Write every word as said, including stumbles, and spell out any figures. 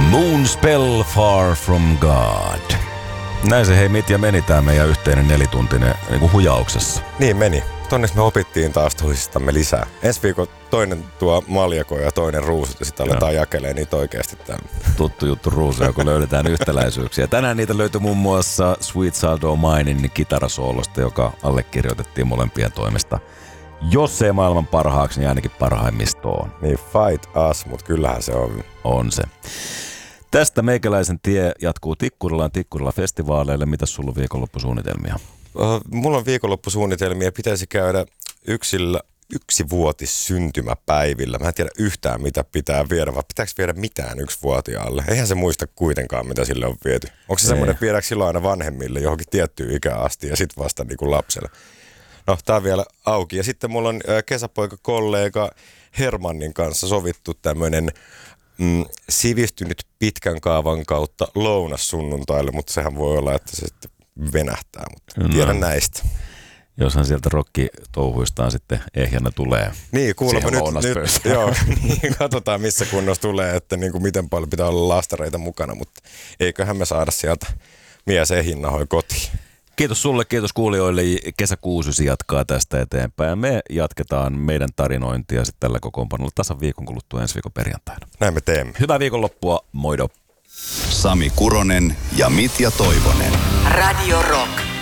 Moonspell Far From God. Näin se hei mit ja meni tää meidän yhteinen nelituntinen niin kuin hujauksessa. Niin meni. Onneksi me opittiin taas toisistamme lisää. Ensi viikon toinen tuo maljakoja ja toinen ruusut ja sitten aletaan jakelee niitä oikeasti täällä. Tuttu juttu ruusuja, kun löydetään yhtäläisyyksiä. Tänään niitä löytyi muun muassa Sweet Child O' Minein kitarasoolosta, joka allekirjoitettiin molempien toimesta. Jos ei maailman parhaaksi, niin ainakin parhaimmistoon. Niin fight us, mutta kyllähän se on. On se. Tästä meikäläisen tie jatkuu Tikkurilaan Tikkurila festivaaleille. Mitäs sulla on viikonloppusuunnitelmia? Uh, mulla on viikonloppusuunnitelmia. Pitäisi käydä yksillä yksivuotis syntymäpäivillä. Mä en tiedä yhtään, mitä pitää viedä, vai pitääkö viedä mitään yksivuotiaalle? Eihän se muista kuitenkaan, mitä sille on viety. Onko se semmoinen, että viedääkö silloin aina vanhemmille johonkin tiettyyn ikään asti ja sitten vasta niin kuin lapselle? No, tää on vielä auki. Ja sitten mulla on kesäpoika-kollega Hermannin kanssa sovittu tämmöinen mm, sivistynyt pitkän kaavan kautta lounas sunnuntaille, mutta sehän voi olla, että se sitten venähtää, mutta no. Tiedän näistä. Joshan sieltä rokkitouhuistaan sitten ehjänä tulee. Niin, kuulemma nyt, nyt joo, niin, katsotaan missä kunnossa tulee, että niin kuin miten paljon pitää olla lastareita mukana, mutta eiköhän me saada sieltä mies ehinnahoi kotiin. Kiitos sulle, kiitos kuulijoille. Kesäkuusysi jatkaa tästä eteenpäin. Me jatketaan meidän tarinointia sitten tällä kokoonpanolla tasan viikon kuluttua ensi viikon perjantaina. Näin me teemme. Hyvää viikonloppua, moido. Sami Kuronen ja Mitja Toivonen. Radio Rock.